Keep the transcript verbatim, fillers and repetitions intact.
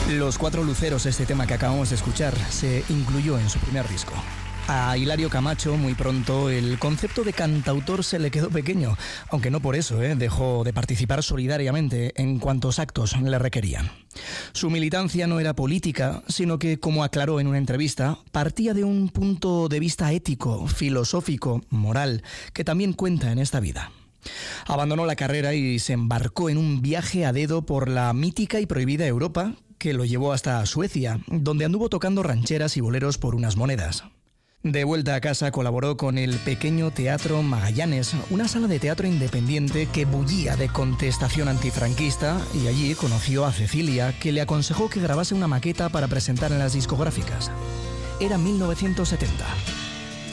Los Cuatro Luceros, este tema que acabamos de escuchar, se incluyó en su primer disco. A Hilario Camacho muy pronto el concepto de cantautor se le quedó pequeño, aunque no por eso, ¿eh? dejó de participar solidariamente en cuantos actos le requerían. Su militancia no era política, sino que, como aclaró en una entrevista, partía de un punto de vista ético, filosófico, moral, que también cuenta en esta vida. Abandonó la carrera y se embarcó en un viaje a dedo por la mítica y prohibida Europa, que lo llevó hasta Suecia, donde anduvo tocando rancheras y boleros por unas monedas. De vuelta a casa colaboró con el pequeño Teatro Magallanes, una sala de teatro independiente que bullía de contestación antifranquista, y allí conoció a Cecilia, que le aconsejó que grabase una maqueta para presentar en las discográficas. Era mil novecientos setenta.